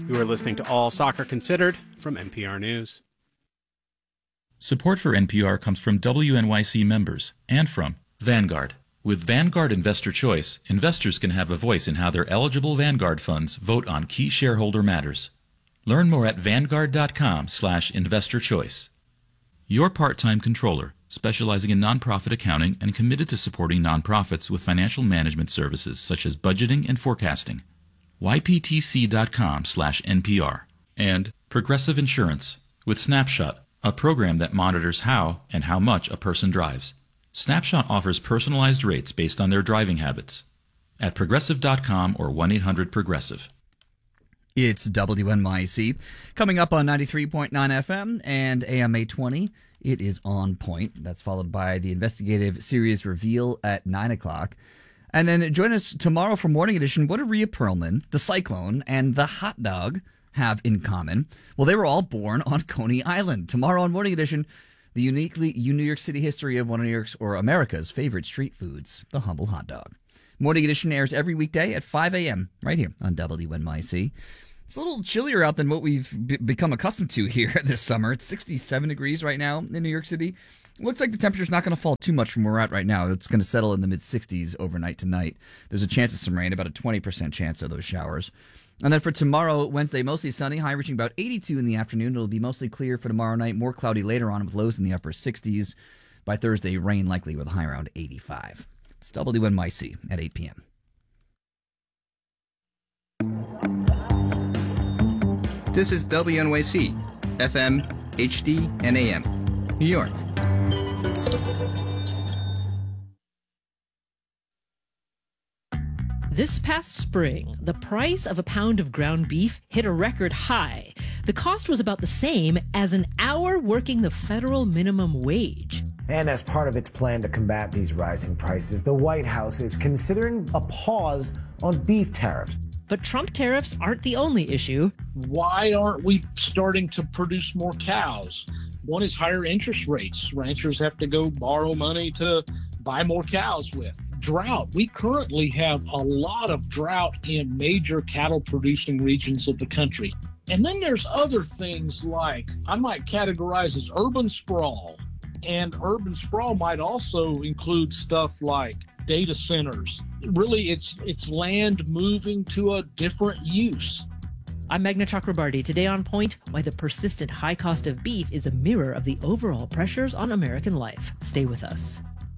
You are listening to All Soccer Considered from NPR News. Support for NPR comes from WNYC members and from Vanguard. With Vanguard Investor Choice, investors can have a voice in how their eligible Vanguard funds vote on key shareholder matters. Learn more at vanguard.com/investorchoice. Your part-time controller, specializing in nonprofit accounting and committed to supporting nonprofits with financial management services such as budgeting and forecasting. yptc.com/NPR. And Progressive Insurance with Snapshot, a program that monitors how and how much a person drives. Snapshot offers personalized rates based on their driving habits. At progressive.com or 1-800-PROGRESSIVE. It's WNYC. Coming up on 93.9 FM and AM 820, it is On Point. That's followed by the investigative series Reveal at 9 o'clock. And then join us tomorrow for Morning Edition. What do Rhea Perlman, the Cyclone, and the Hot Dog have in common? Well, they were all born on Coney Island. Tomorrow on Morning Edition, the uniquely New York City history of one of New York's or America's favorite street foods, the humble hot dog. Morning Edition airs every weekday at 5 a.m. right here on WNYC. It's a little chillier out than what we've become accustomed to here this summer. It's 67 degrees right now in New York City. Looks like the temperature's not going to fall too much from where we're at right now. It's going to settle in the mid-60s overnight tonight. There's a chance of some rain, about a 20% chance of those showers. And then for tomorrow, Wednesday, mostly sunny, high reaching about 82 in the afternoon. It'll be mostly clear for tomorrow night, more cloudy later on with lows in the upper 60s. By Thursday, rain likely with a high around 85. It's WNYC at 8 p.m. This is WNYC, FM, HD, and AM, New York. This past spring, the price of a pound of ground beef hit a record high. The cost was about the same as an hour working the federal minimum wage. And as part of its plan to combat these rising prices, the White House is considering a pause on beef tariffs. But Trump tariffs aren't the only issue. Why aren't we starting to produce more cows? One is higher interest rates. Ranchers have to go borrow money to buy more cows with. Drought. We currently have a lot of drought in major cattle producing regions of the country. And then there's other things like I might categorize as urban sprawl. And urban sprawl might also include stuff like data centers. Really, it's land moving to a different use. I'm Meghna Chakrabarty. Today on Point, why the persistent high cost of beef is a mirror of the overall pressures on American life. Stay with us.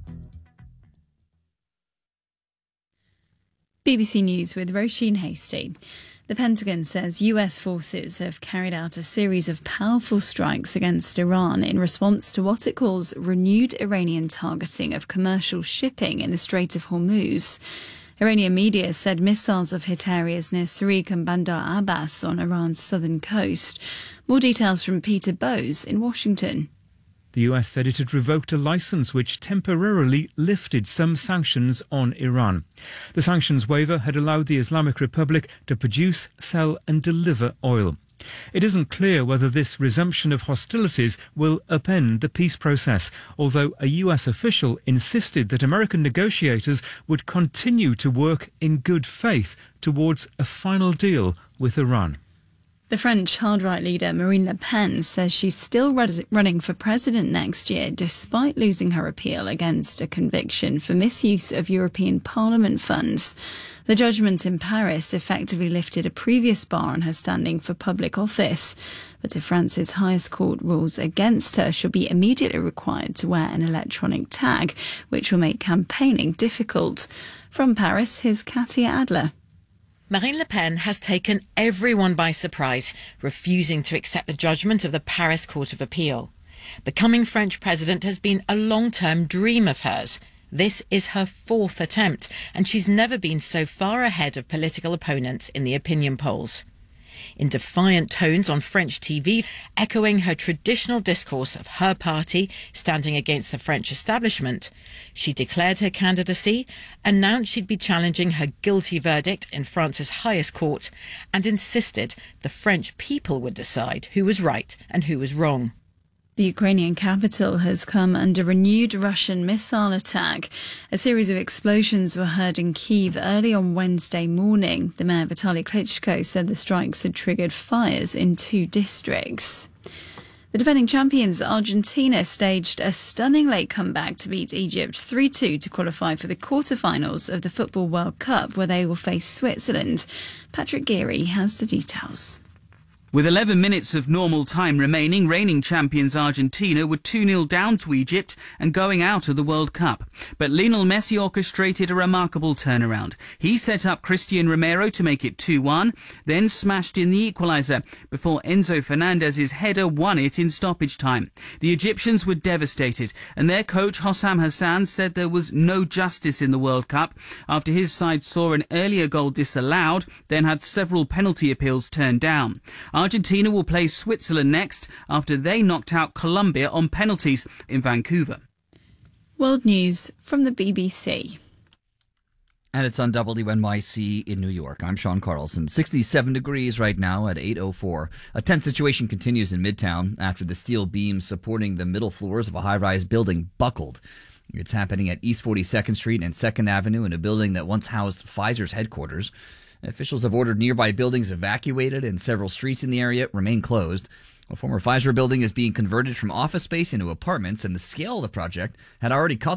BBC News with Roisin Hastie. The Pentagon says US forces have carried out a series of powerful strikes against Iran in response to what it calls renewed Iranian targeting of commercial shipping in the Strait of Hormuz. Iranian media said missiles have hit areas near Sarik and Bandar Abbas on Iran's southern coast. More details from Peter Bowes in Washington. The US said it had revoked a license which temporarily lifted some sanctions on Iran. The sanctions waiver had allowed the Islamic Republic to produce, sell and deliver oil. It isn't clear whether this resumption of hostilities will upend the peace process, although a US official insisted that American negotiators would continue to work in good faith towards a final deal with Iran. The French hard-right leader Marine Le Pen says she's still running for president next year despite losing her appeal against a conviction for misuse of European Parliament funds. The judgment in Paris effectively lifted a previous bar on her standing for public office. But if France's highest court rules against her, she'll be immediately required to wear an electronic tag, which will make campaigning difficult. From Paris, here's Katia Adler. Marine Le Pen has taken everyone by surprise, refusing to accept the judgment of the Paris Court of Appeal. Becoming French president has been a long-term dream of hers. This is her fourth attempt, and she's never been so far ahead of political opponents in the opinion polls. In defiant tones on French TV, echoing her traditional discourse of her party standing against the French establishment, she declared her candidacy, announced she'd be challenging her guilty verdict in France's highest court, and insisted the French people would decide who was right and who was wrong. The Ukrainian capital has come under renewed Russian missile attack. A series of explosions were heard in Kyiv early on Wednesday morning. The mayor Vitaly Klitschko said the strikes had triggered fires in 2 districts. The defending champions Argentina staged a stunning late comeback to beat Egypt 3-2 to qualify for the quarterfinals of the Football World Cup, where they will face Switzerland. Patrick Geary has the details. With 11 minutes of normal time remaining, reigning champions Argentina were 2-0 down to Egypt and going out of the World Cup. But Lionel Messi orchestrated a remarkable turnaround. He set up Christian Romero to make it 2-1, then smashed in the equaliser before Enzo Fernandez's header won it in stoppage time. The Egyptians were devastated, and their coach Hossam Hassan said there was no justice in the World Cup after his side saw an earlier goal disallowed, then had several penalty appeals turned down. Argentina will play Switzerland next after they knocked out Colombia on penalties in Vancouver. World News from the BBC. And it's on WNYC in New York. I'm Sean Carlson. 67 degrees right now at 8:04. A tense situation continues in Midtown after the steel beams supporting the middle floors of a high-rise building buckled. It's happening at East 42nd Street and 2nd Avenue in a building that once housed Pfizer's headquarters. Officials have ordered nearby buildings evacuated and several streets in the area remain closed. A former Pfizer building is being converted from office space into apartments, and the scale of the project had already caught